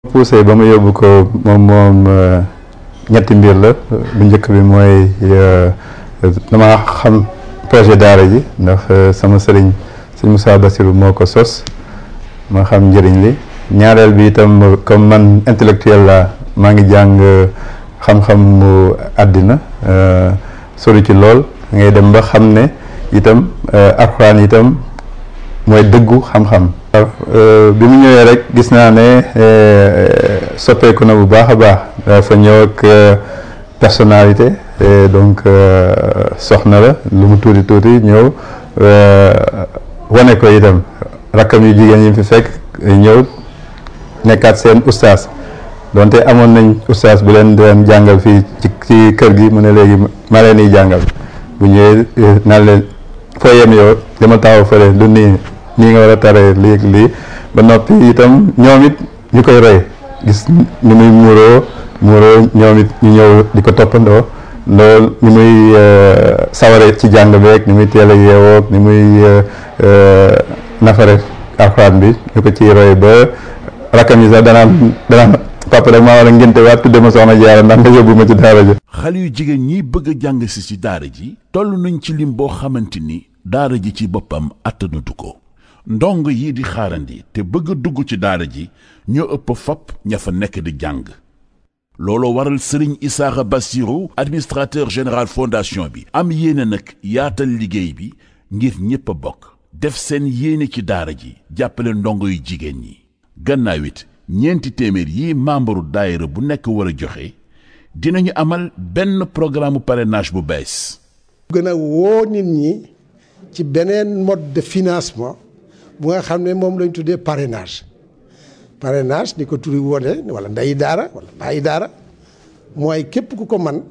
poussé ba ma yóbbu ko moom ñetti mbir la bu njëkk bi mooy dama xam projet daara ji ndax sama sëriñ sëñ Moussa Bassirou moo ko sos ma xam njëriñ li ñaareel bi itam comme man intellectuel la maa ngi jàng xam-xam mu àddina sori ci lool ngay dem ba xam ne itam alxuraan itam mooy dëggu xam-xam. bi mu ñëwee rek gis naa ne soppeeku na bu baax a baax dafa ñëw ak personnalité donc soxna la lu mu tuuti tuuti ñëw wane ko itam rakkam yu jigéen yi fi fekk ñëw nekkaat seen ustaas donte amoon nañ ustaas bu leen doon jàngal fii ci kër gi mu ne léegi ma leen di jàngal bu ñëwee naan leen foo yem yow dama taxaw fële du nii nga war a taree lii ba noppi itam ñoom it ñu koy roy gis ni muy muuroo ñoom it ñu ñëw di ko toppandoo loolu ni muy saware ci jàng beeg ni muy teel a yeewoo ni muy nafare alxuraan bi ñu ko ciy roy ba rakkam yi sax danaan papa rek maa war a ngénte waat tudde ma soxna Jaara ndax nga yóbbu ma ci daara ji. xale yu jigéen ñi bëgg a jàng si ci daara ji toll nañ ci lim boo xamante ni daara ji ci boppam attanatu ko ndong yi di xaarandi te bëgg a dugg ci daara ji ñoo ëpp fopp ña fa nekk di jàng looloo waral Serigne Issakha Bassirou administrateur général fondation bi am yéene nag yaatal liggéey bi ngir ñépp a bokk def seen yéene ci daara ji jàppale ndongo yu jigéen ñi gannaaw it ñeenti téeméer yi membre daayira bu nekk war a joxe dinañu amal benn programme parrainage bu bees. gën a woo nit ñi ci beneen mode de financement bu nga xam ne moom lañ tuddee parrainage ni ko turi wone wala ndeyi daara wala bàyyi daara mooy képp ku ko man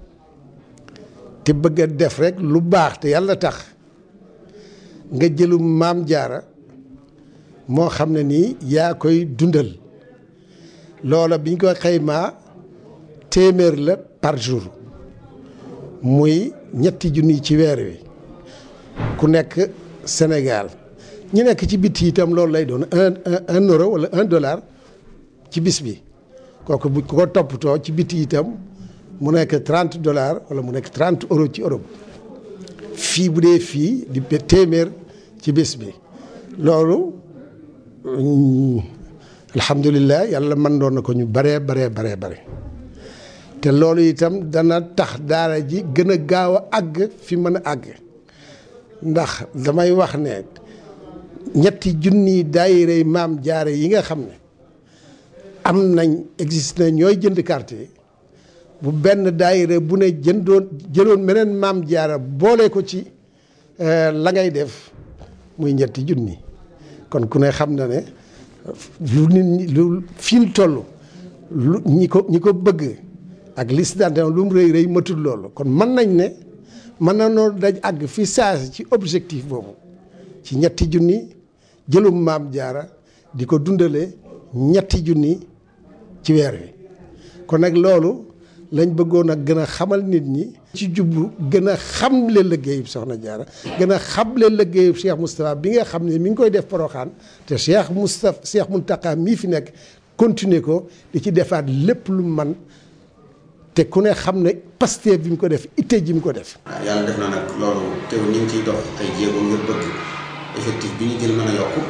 te bëgg a def rek lu baax te yàlla tax nga jëlum maam jaara moo xam ne nii yaa koy dundal loola biñ ko xaymaa téeméer la par jour muy ñetti junni ci weer wi ku nekk Sénégal ñu nekk ci biti itam loolu lay doon un euro wala $1 ci bis bi kooku bu ko toppatoo ci biti itam mu nekk $30 wala mu nekk 30 euros ci Europe fii bu dee fii di téeméer ci bis bi loolu alhamdulilah yàlla mën doon na ko ñu bare te loolu itam dana tax daara ji gën a gaaw a àgg fi mën a àgg ndax damay wax ne ñetti junni daayira maam jaare yi nga xam ne am nañ existe na ñooy jënd carte yi bu benn daayira bu ne jëloon meneen maam jaara boole ko ci la ngay def muy ñetti junni kon ku ne xam na ne lu nit ñi lu fi mu toll lu ñi ko bëgg ak liste d'adhésion lu mu rëy matul loolu kon mën nañ ne mën na noo daj àgg fi saasi ci objectif boobu ci ñetti junni jëlum maam jaara di ko dundale ñetti junni ci weer wi kon nag loolu lañ bëggoon a gën a xamal nit ñi ci jublu gën a xamle liggéeyub soxna jaara gën a xamle liggéeyub Cheikh Moustapha bi nga xam ne mi ngi koy def Porokhane te Cheikh Mountakha mii fi nekk continuer ko di ci defaat lépp lu man te ku ne xam ne Pastef bi mu ko def itte ji mu ko def. waaw yàlla def na nag loolu teew ñu ngi ciy dox ay jéego ngir bëgg effectif bi ñu jël mën a yokku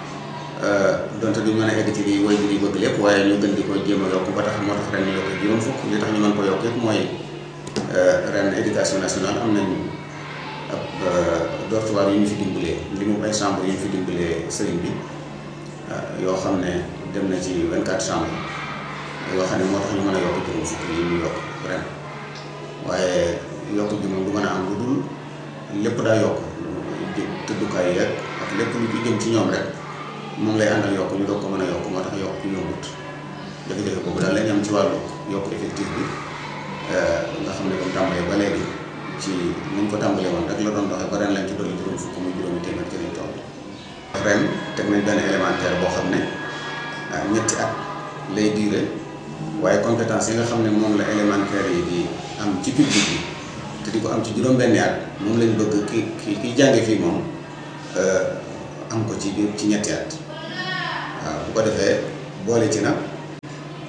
donte duñ mën a egg ci lii way bi bëgg lépp waaye ñu gën di ko jéem a yokk ba tax moo tax ren ñu yokk juróom fukk li tax ñu mën ko yokk yëpp mooy ren éducation nationale am nañ ab dortoir yu ñu fi dimbalee li mu ay chambre yu ñu fi dimbalee sëriñ bi yoo xam ne dem na ci 24 chambres yoo xam ne moo tax ñu mën a yokk juróom fukk yi ñu yokk ren waaye yokk bi moom du mën a am lu dul lépp daa yokk tëddukaay yeeg ak lépp lu jëm ci ñoom rek moom lay àndal yokk ñu doog ko mën a yokk moo tax yokk ñu yombut jafe-jafe boobu daal lañ am ci wàllu yokk effectif bi nga xam ne comme tàmbalee ba léegi ci ni ñu ko tàmbalee woon rek la doon doxee ba ren lañ ci dolli juróom fukk muy juróomi téeméer ci lañ toll ren teg nañ benn élémentaire boo xam ne ñetti at lay diire waaye compétence yi nga xam ne moom la élémentaire yi di am ci public bi te di ko am ci juróom-benni at moom lañ bëgg ki jànge fii moom am ko ci ñetti at waaw bu ko defee boole ci nag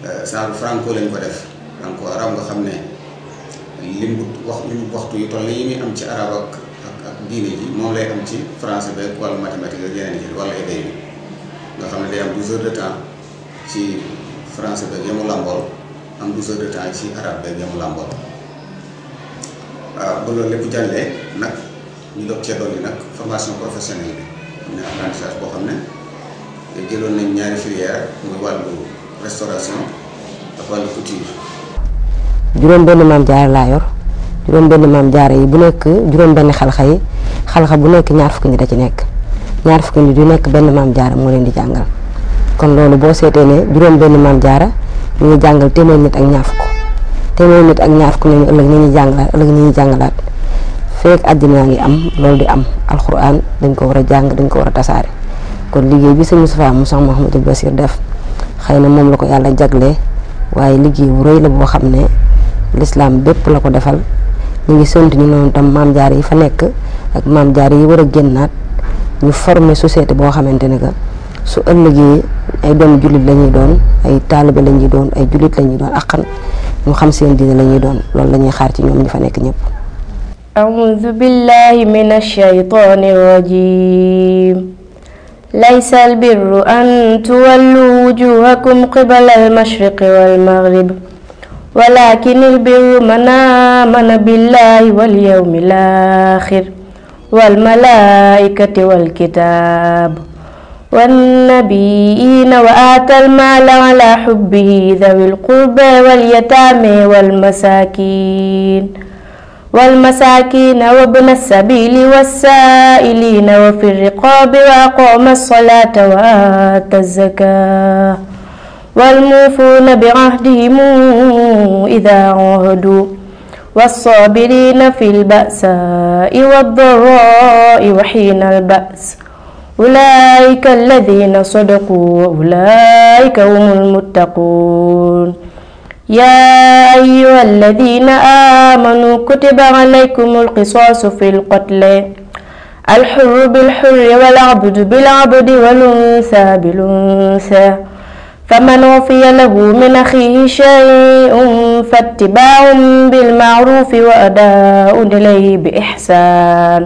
saaru franco lañ ko def franco arab nga xam ne limu waxtu yu toll yi muy am ci arab ak diine ji moom lay am ci français beeg wàllu mathématique ak yeneen yi wala éday bi nga xam ne day am 12 heures de temps ci français beeg yamu làmbool am 12 heures de temps ci arabe beeg yamu làmbool. waaw ba loolu lépp jàllee nag ñu doog cee dolli nag formation professionnelle bi am na apprentissage boo xam ne jëloon nañ ñaari filière muy wàllu restauration ak wàllu couture. juróom benn maam jaara laa yor juróom benn maam jaara yi bu nekk juróom benn xalxa yi xalxa bu nekk ñaar fukki nit da ci nekk ñaar fukki nit yu nekk benn maam jaara moo leen di jàngal kon loolu boo seetee ne juróom benn maam jaara ñu ngi jàngal téeméer nit ak ñaar fukk téeméer nit ak ñaar fukk nañu ëllëg ni ñuy jàngalaat feek àddina ngi am loolu di am alxuraan dañ ko war a jàng dañ ko war a tasaare kon liggéey bi sëñ Moustapha mu Cheikh Mouhamadou Bassir def xëy na moom la ko yàlla jaglee waaye liggéey bu rëy la boo xam ne l'islam bépp la ko defal ñu ngi sant ñu noonu tam maam jaar yi fa nekk ak maam jaar yi war a génnaat ñu former société boo xamante ne que su ëllëgee ay doomu jullit la ñuy doon ay taalibe la ñuy doon ay jullit la ñuy doon akkan ñu xam seen diine la ñuy doon loolu la ñuy xaar ci ñoom ñi fa nekk ñëpp. أعوذ بالله من الشيطان الرجيم ليس البر أن تولوا وجوهكم قبل المشرق والمغرب ولكن البر من آمن بالله واليوم الآخر والملائكة والكتاب والنبيين وآتى المال على حبه ذوي القربى واليتامى والمساكين وابن السبيل والسائلين وفي الرقاب وأقام الصلاة وآتى الزكاة والموفون بعهدهم إذا عاهدوا والصابرين في البأساء والضراء وحين البأس أولئك الذين صدقوا وأولئك هم المتقون يا أيها الذين آمنوا كتب عليكم القصاص في القتل الحر بالحر والعبد بالعبد والأنثى بالأنثى فمن عفي له من أخيه شيء فاتباع بالمعروف وأداء إليه بإحسان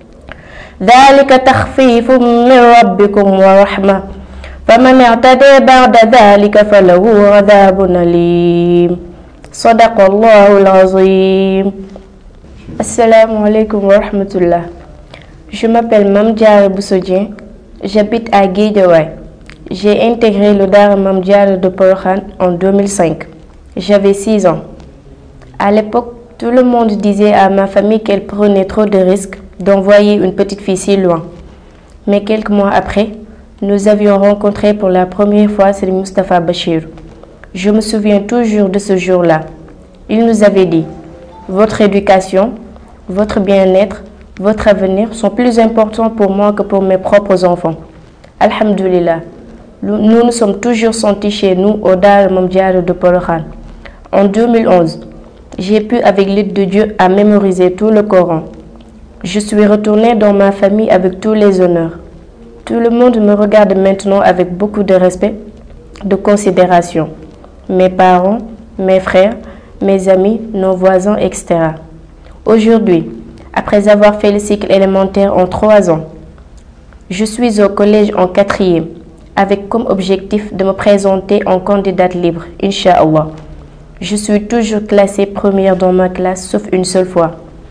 ذلك تخفيف من ربكم ورحمة فمن اعتدى بعد ذلك فله عذاب أليم صدق الله العظيم. Assalamu alaikum wa rahmatullah. Je m'appelle Mame Diarra Bousso Dieng, j'habite à Guédiawaye. J'ai intégré le Daara Mame Diarra de Porokhane en 2005. J'avais 6 ans. À l'époque, tout le monde disait à ma famille qu'elle prenait trop de risques d'envoyer une petite fille si loin. Mais quelques mois après, nous avions rencontré pour la première fois Serigne Moustapha Bachir. Je me souviens toujours de ce jour-là. Il nous avait dit « Votre éducation, votre bien-être, votre avenir sont plus importants pour moi que pour mes propres enfants. » Alhamdulillah, nous nous sommes toujours sentis chez nous au Daara Mame Diarra de Porokhane. En 2011, j'ai pu avec l'aide de Dieu à mémoriser tout le Coran. Je suis retournée dans ma famille avec tous les honneurs. Tout le monde me regarde maintenant avec beaucoup de respect, de considération. Mes parents, mes frères, mes amis, nos voisins, etc. Aujourd'hui, après avoir fait le cycle élémentaire en 3 ans, je suis au collège en 4e, avec comme objectif de me présenter en candidate libre, Inch'Allah. Je suis toujours classée première dans ma classe, sauf une seule fois.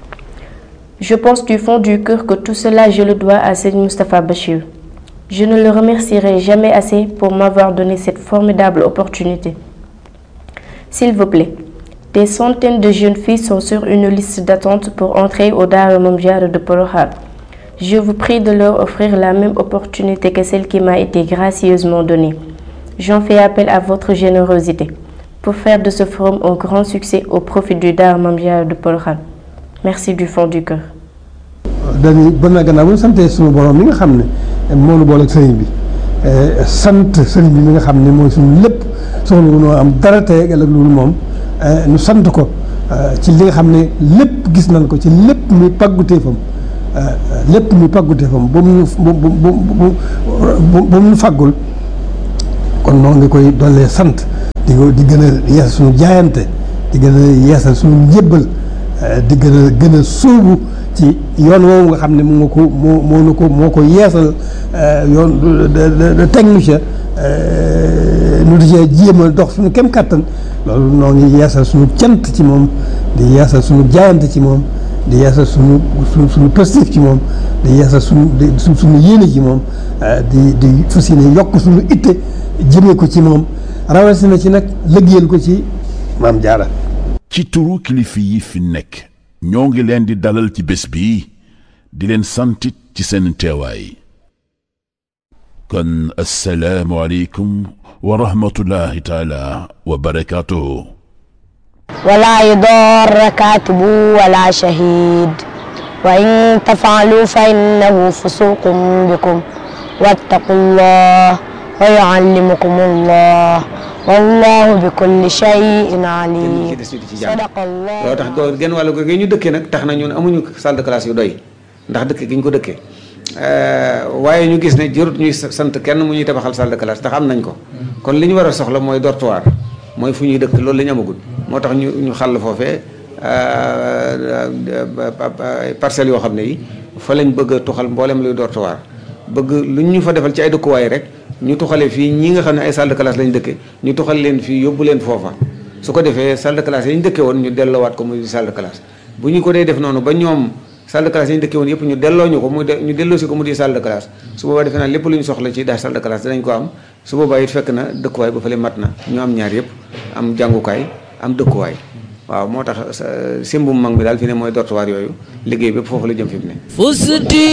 Je pense du fond du cœur que tout cela, je le dois à Serigne Moustapha Bachir. Je ne le remercierai jamais assez pour m'avoir donné cette formidable opportunité. S'il vous plaît, des centaines de jeunes filles sont sur une liste d'attente pour entrer au Daara Mame Diarra de Porokhane. Je vous prie de leur offrir la même opportunité que celle qui m'a été gracieusement donnée. J'en fais appel à votre générosité pour faire de ce forum un grand succès au profit du Daara Mame Diarra de Porokhane. Merci du fond du cœur. dañuy bon na gannaaw bu ñu santee suñu borom mi nga xam ne moo ñu boole ak sëriñ bi sant sëriñ bi mi nga xam ne mooy suñu lépp soxla wu noo am dara tey ak ëllëg loolu moom ñu sant ko ci li nga xam ne lépp gis nañ ko ci lépp muy pàgguteefam ba mu ñu faggul kon noo ngi koy dollee sant di gën a yeesal suñu jaayante di gën a yeesal suñu njébbal di gën a sóobu ci yoon woowu nga xam ne moo ko yeesal yoon de technique nu di cee jéem a dox suñu kem kattan loolu noo ngi yeesal suñu cant ci moom di yeesal suñu jaayante ci moom di yeesal suñu positif ci moom di yeesal suñu yéene ci moom di fas yéene yokk suñu itte jëmee ko ci moom rawatina ci nag liggéeyal ko ci Maam Jaara. ci turu kilifa yi fi nekk ñoo ngi leen di dalal ci bés bi di leen santit ci seen teewaay. kon assalaamu aleykum wa rahmatullahi taala wa barakaatuhu. ولا يضار كاتب ولا شهيد وإن تفعلوا فإنه فسوق بكم واتقوا الله ويعلمكم الله والله بكل شيء عليم صدق الله. loo tax doo genn wàllu gi ñu dëkkee nag tax na ñun amuñu salle de classe yu doy ndax dëkk gi ñu ko dëkkee waaye ñu gis ne jërut ñuy sant kenn mu ñuy tabaxal salle de classe ndax am nañ ko kon li ñu war a soxla mooy dortoir mooy fu ñuy dëkk loolu la ñu amagul moo tax ñu xàll foofee parcelles yoo xam ne yi fa lañ bëgg a tuxal mboolem luy dortoir bëgg lu ñu fa defal ci ay dëkkuwaay rek ñu tuxale fii ñi nga xam ne ay salle de classe lañ dëkke ñu tuxal leen fii yóbbu leen foofa su ko defee salle de classe yi ñu dëkke woon ñu delloowaat ko muy salle de classe bu ñu ko dee def noonu ba ñoom salle de classe yi ñu dëkke woon yëpp ñu delloo ñu ko ñu delloo si ko mu di salle de classe su boobaa defe naa lépp lu ñu soxla ci daal salle de classe dinañ ko am su boobaa it fekk na dëkkuwaay ba fële mat na ñu am ñaar yëpp am jàngukaay am dëkkuwaay waaw moo tax simbum mag mi daal fi ne mooy dortoir yooyu liggéey bépp foofu la jëm fi mu ne fusti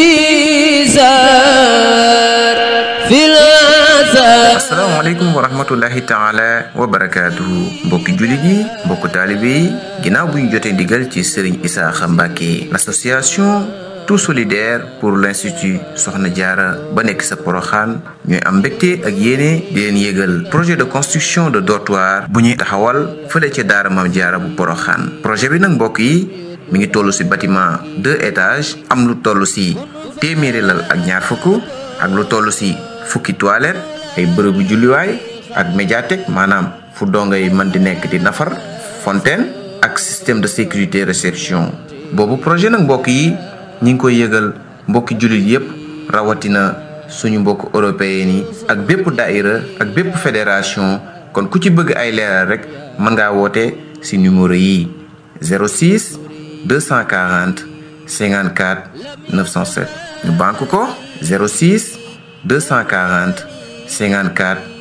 bizar fil asalaamaaleykum wa rahmatullahi taala wa barakaatuhu mbokki jullit yi mbokku taalibe yi ginnaaw bu ñu jotee ndigal ci Serigne Isaaxa Mbàkke l'association tout solidaire pour l'institut Soxna Jaara ba nekk sa Poroxaan ñooy am mbégte ak yéene di leen yégal projet de construction de dortoir bu ñuy taxawal fële ca daara Maam Jaara bu Poroxaan projet bi nag mbokk yi mi ngi toll ci bâtiment 2 étages am lu toll ci téeméeri lal ak ñaar fukk ak lu toll ci fukki toilette ay bërëbu julliwaay ak médiathèque maanaam fu dongay mën di nekk di nafar fontaine ak système de sécurité réception boobu projet nag mbokk yi ñi ngi koy yëgal mbokki jullit yépp rawatina suñu mbokk européen yi ak bépp daïra ak bépp fédération kon ku ci bëgg ay leeral rek mën ngaa woote ci numéro yi 06 240 54 907 ñu banque ko 06 240 54